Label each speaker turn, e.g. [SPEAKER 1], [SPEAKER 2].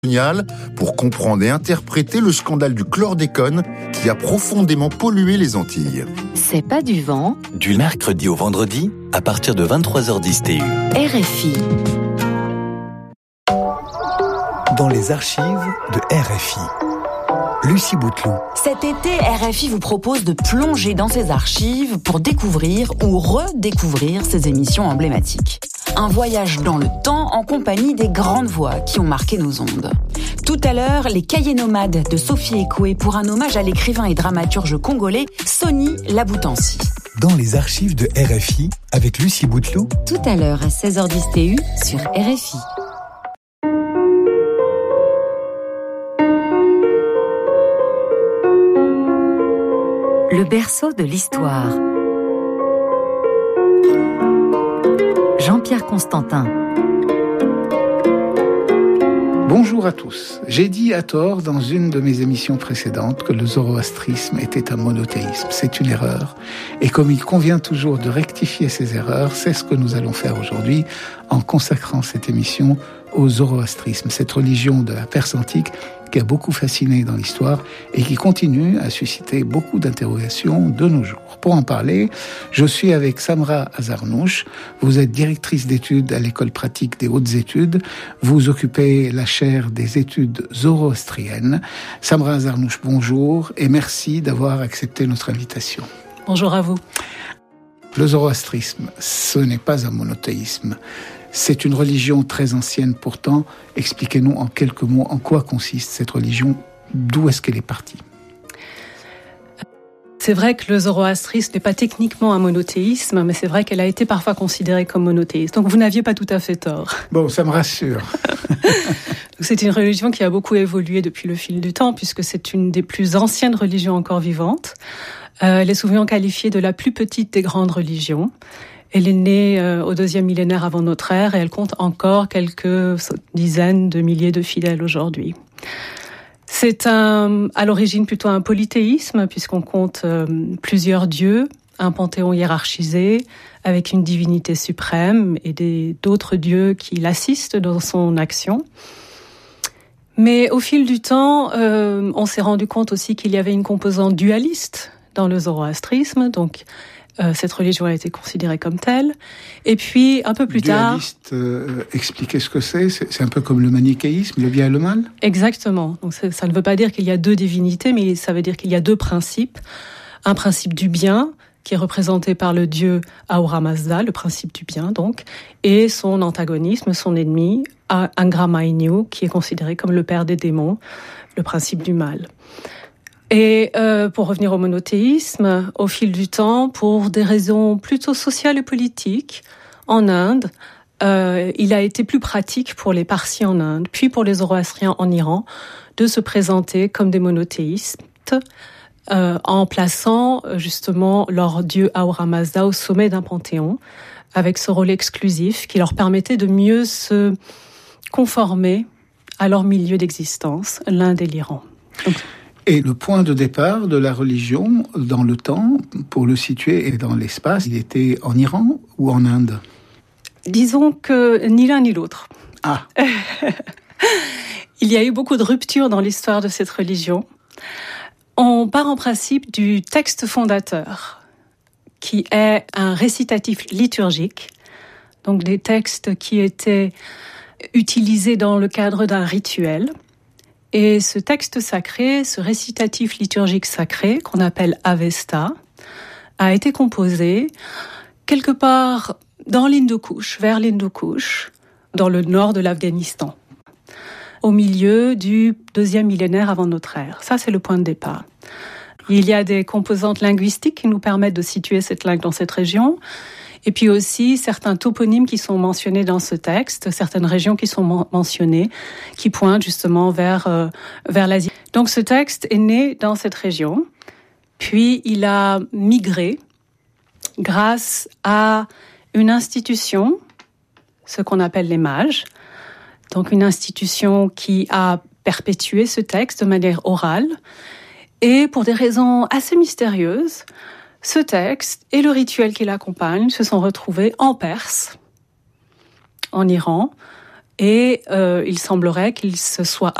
[SPEAKER 1] pour comprendre et interpréter le scandale du chlordécone qui a profondément pollué les Antilles.
[SPEAKER 2] C'est pas du vent.
[SPEAKER 3] Du mercredi au vendredi, à partir de 23h10 TU.
[SPEAKER 2] RFI.
[SPEAKER 4] Dans les archives de RFI. Lucie Bouteloup.
[SPEAKER 2] Cet été, RFI vous propose de plonger dans ses archives pour découvrir ou redécouvrir ses émissions emblématiques. Un voyage dans le temps en compagnie des grandes voix qui ont marqué nos ondes. Tout à l'heure, les Cahiers nomades de Sophie Ekoué pour un hommage à l'écrivain et dramaturge congolais Soni Laboutansi.
[SPEAKER 4] Dans les archives de RFI avec Lucie Bouteloup.
[SPEAKER 2] Tout à l'heure à 16h10 TU sur RFI. Le berceau de l'histoire. Jean-Pierre Constantin.
[SPEAKER 5] Bonjour à tous. J'ai dit à tort dans une de mes émissions précédentes que le zoroastrisme était un monothéisme. C'est une erreur. Et comme il convient toujours de rectifier ces erreurs, c'est ce que nous allons faire aujourd'hui en consacrant cette émission au zoroastrisme, cette religion de la Perse antique qui a beaucoup fasciné dans l'histoire et qui continue à susciter beaucoup d'interrogations de nos jours. Pour en parler, je suis avec Samra Azarnouch. Vous êtes directrice d'études à l'École pratique des hautes études. Vous occupez la chaire des études zoroastriennes. Samra Azarnouch, bonjour et merci d'avoir accepté notre invitation.
[SPEAKER 6] Bonjour à vous.
[SPEAKER 5] Le zoroastrisme, ce n'est pas un monothéisme. C'est une religion très ancienne pourtant. Expliquez-nous en quelques mots en quoi consiste cette religion, d'où est-ce qu'elle est partie.
[SPEAKER 6] C'est vrai que le zoroastrisme n'est pas techniquement un monothéisme, mais c'est vrai qu'elle a été parfois considérée comme monothéiste. Donc vous n'aviez pas tout à fait tort.
[SPEAKER 5] Bon, ça me rassure.
[SPEAKER 6] C'est une religion qui a beaucoup évolué depuis le fil du temps, puisque c'est une des plus anciennes religions encore vivantes. Elle est souvent qualifiée de la plus petite des grandes religions. Elle est née au 2e millénaire avant notre ère et elle compte encore quelques dizaines de milliers de fidèles aujourd'hui. C'est à l'origine plutôt un polythéisme puisqu'on compte plusieurs dieux, un panthéon hiérarchisé avec une divinité suprême et d'autres dieux qui l'assistent dans son action. Mais au fil du temps, on s'est rendu compte aussi qu'il y avait une composante dualiste dans le zoroastrisme, donc cette religion a été considérée comme telle. Et puis, un peu plus tard...
[SPEAKER 5] Dualiste, expliquez ce que c'est. C'est un peu comme le manichéisme, le bien et le mal.
[SPEAKER 6] Exactement. Donc, ça ne veut pas dire qu'il y a deux divinités, mais ça veut dire qu'il y a deux principes. Un principe du bien, qui est représenté par le dieu Ahura Mazda, le principe du bien, donc, et son antagonisme, son ennemi, Angra Mainyu, qui est considéré comme le père des démons, le principe du mal. Et pour revenir au monothéisme, au fil du temps, pour des raisons plutôt sociales et politiques, en Inde, il a été plus pratique pour les Parsis en Inde, puis pour les Zoroastriens en Iran, de se présenter comme des monothéistes, en plaçant justement leur dieu Ahura Mazda au sommet d'un panthéon, avec ce rôle exclusif qui leur permettait de mieux se conformer à leur milieu d'existence, l'Inde et l'Iran. Donc,
[SPEAKER 5] et le point de départ de la religion dans le temps, pour le situer et dans l'espace, il était en Iran ou en Inde ?
[SPEAKER 6] Disons que ni l'un ni l'autre.
[SPEAKER 5] Ah.
[SPEAKER 6] Il y a eu beaucoup de ruptures dans l'histoire de cette religion. On part en principe du texte fondateur, qui est un récitatif liturgique, donc des textes qui étaient utilisés dans le cadre d'un rituel. Et ce texte sacré, ce récitatif liturgique sacré, qu'on appelle Avesta, a été composé quelque part dans l'Hindu-Kush, vers l'Hindu-Kush, dans le nord de l'Afghanistan, au milieu du 2e millénaire avant notre ère. Ça, c'est le point de départ. Il y a des composantes linguistiques qui nous permettent de situer cette langue dans cette région. Et puis aussi certains toponymes qui sont mentionnés dans ce texte, certaines régions qui sont mentionnées, qui pointent justement vers l'Asie. Donc ce texte est né dans cette région, puis il a migré grâce à une institution, ce qu'on appelle les mages, donc une institution qui a perpétué ce texte de manière orale, et pour des raisons assez mystérieuses, ce texte et le rituel qui l'accompagne se sont retrouvés en Perse, en Iran, Et il semblerait qu'il se soit